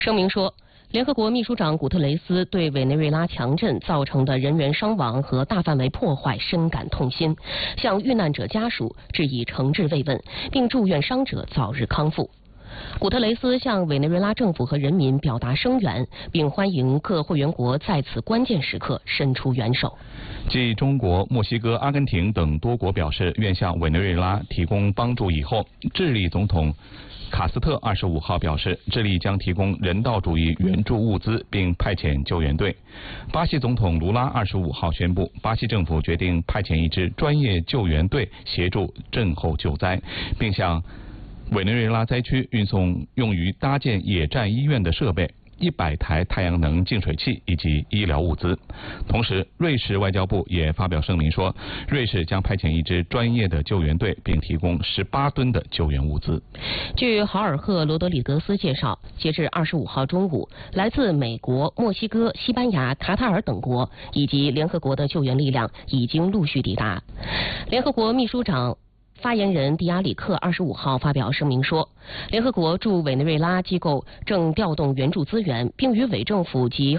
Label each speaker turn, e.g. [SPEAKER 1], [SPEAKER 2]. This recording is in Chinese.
[SPEAKER 1] 声明说，联合国秘书长古特雷斯对委内瑞拉强震造成的人员伤亡和大范围破坏深感痛心，向遇难者家属致以诚挚慰问，并祝愿伤者早日康复。古特雷斯向委内瑞拉政府和人民表达声援，并欢迎各会员国在此关键时刻伸出援手。
[SPEAKER 2] 继中国、墨西哥、阿根廷等多国表示愿向委内瑞拉提供帮助以后，智利总统卡斯特25号表示，智利将提供人道主义援助物资，并派遣救援队。巴西总统卢拉25号宣布，巴西政府决定派遣一支专业救援队协助震后救灾，并向委内瑞拉灾区运送用于搭建野战医院的设备、100台太阳能净水器以及医疗物资。同时，瑞士外交部也发表声明说，瑞士将派遣一支专业的救援队，并提供18吨的救援物资。
[SPEAKER 1] 据豪尔赫·罗德里格斯介绍，截至25号中午，来自美国、墨西哥、西班牙、卡塔尔等国以及联合国的救援力量已经陆续抵达。联合国秘书长发言人迪亚里克25号发表声明说，联合国驻委内瑞拉机构正调动援助资源，并与委政府及